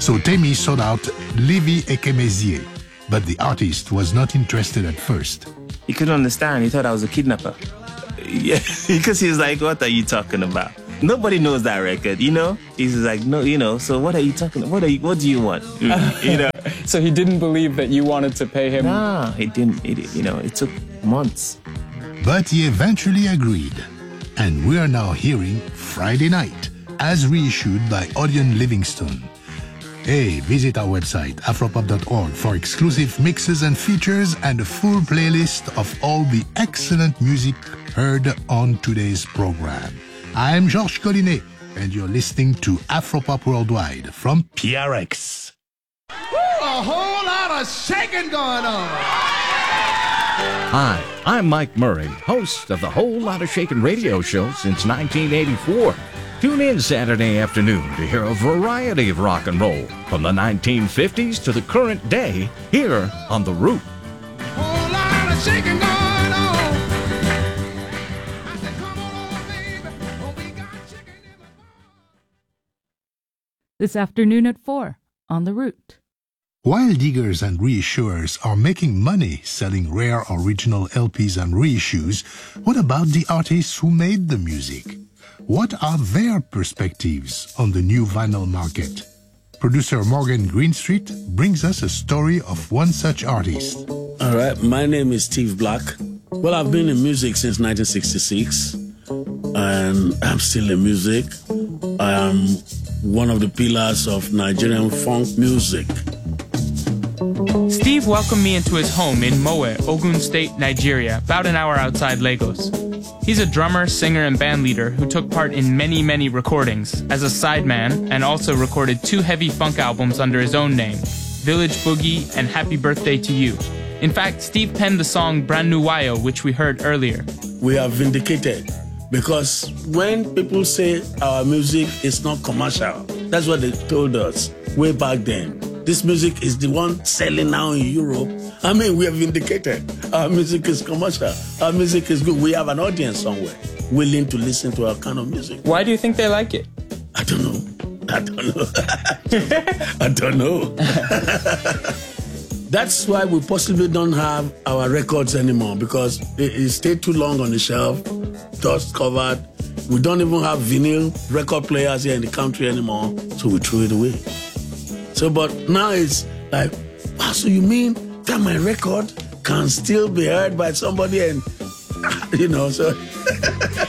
So Temi sought out Lévi Ekemezie, but the artist was not interested at first. He couldn't understand. He thought I was a kidnapper. Yeah, because he was like, what are you talking about? Nobody knows that record, you know? He's like, no, you know, so what are you talking about? What do you want? You know? So he didn't believe that you wanted to pay him? Nah, he didn't. It took months. But he eventually agreed. And we are now hearing Friday Night, as reissued by Odeon Livingston. Hey, visit our website, afropop.org, for exclusive mixes and features and a full playlist of all the excellent music heard on today's program. I'm Georges Collinet, and you're listening to Afropop Worldwide from PRX. A whole lot of shaking going on. Hi, I'm Mike Murray, host of the Whole Lotta Shakin' radio show since 1984. Tune in Saturday afternoon to hear a variety of rock and roll from the 1950s to the current day here on The Root. Whole lot of shaking going on. This afternoon at 4 on The Root. While diggers and reissuers are making money selling rare original LPs and reissues, what about the artists who made the music? What are their perspectives on the new vinyl market? Producer Morgan Greenstreet brings us a story of one such artist. All right, my name is Steve Black. Well, I've been in music since 1966, and I'm still in music. I am one of the pillars of Nigerian funk music. Steve welcomed me into his home in Mowe, Ogun State, Nigeria, about an hour outside Lagos. He's a drummer, singer, and band leader who took part in many, many recordings as a sideman and also recorded 2 heavy funk albums under his own name, Village Boogie and Happy Birthday to You. In fact, Steve penned the song Brand New Wayo, which we heard earlier. We are vindicated because when people say our music is not commercial, that's what they told us way back then. This music is the one selling now in Europe. I mean, we are vindicated. Our music is commercial. Our music is good. We have an audience somewhere willing to listen to our kind of music. Why do you think they like it? I don't know. I don't know. That's why we possibly don't have our records anymore, because it stayed too long on the shelf, dust covered. We don't even have vinyl record players here in the country anymore, so we threw it away. So, but now it's like, wow, so you mean that my record can still be heard by somebody and, you know, so.